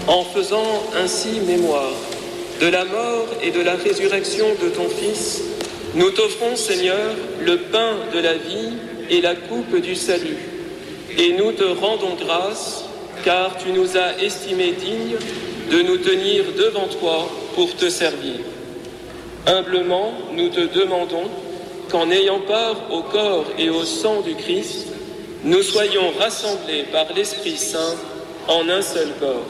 En faisant ainsi mémoire de la mort et de la résurrection de ton Fils, nous t'offrons, Seigneur, le pain de la vie et la coupe du salut. Et nous te rendons grâce, car tu nous as estimés dignes de nous tenir devant toi pour te servir. Humblement, nous te demandons qu'en ayant part au corps et au sang du Christ, nous soyons rassemblés par l'Esprit Saint en un seul corps.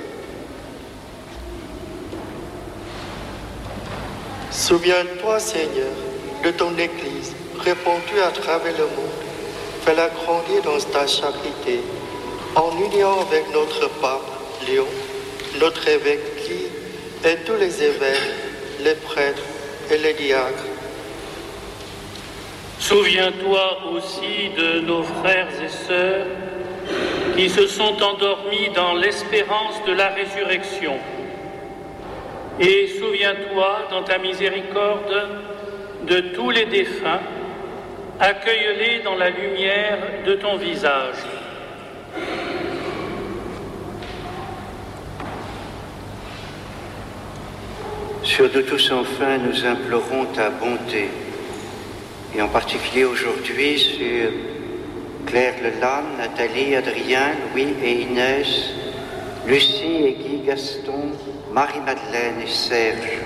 Souviens-toi, Seigneur, de ton Église, répandue à travers le monde. Fais-la grandir dans ta charité, en union avec notre pape, Léon, notre évêque Guy, et tous les évêques, les prêtres et les diacres. Souviens-toi aussi de nos frères et sœurs qui se sont endormis dans l'espérance de la résurrection. Et souviens-toi, dans ta miséricorde, de tous les défunts, accueille-les dans la lumière de ton visage. Sur nous tous, enfin, nous implorons ta bonté, et en particulier aujourd'hui sur Claire Lelanne, Nathalie, Adrien, Louis et Inès, Lucie et Guy Gaston, Marie-Madeleine et Serge.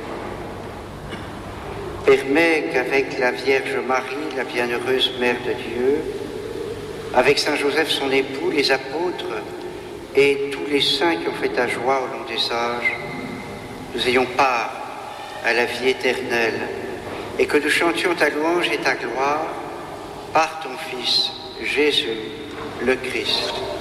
Permets qu'avec la Vierge Marie, la bienheureuse Mère de Dieu, avec Saint Joseph son époux, les apôtres et tous les saints qui ont fait ta joie au long des âges, nous ayons part à la vie éternelle et que nous chantions ta louange et ta gloire par ton Fils, Jésus, le Christ.